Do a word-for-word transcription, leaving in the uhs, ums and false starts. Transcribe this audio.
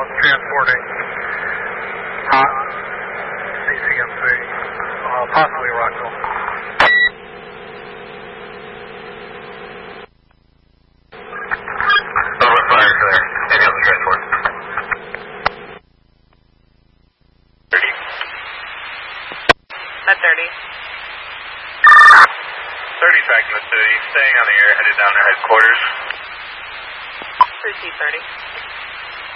transporting hot C C M C, uh, possibly Rockville. Over fire there. Any other transport? thirty. At thirty. thirty tracking the city, staying on the air, headed down to headquarters. Receive thirty.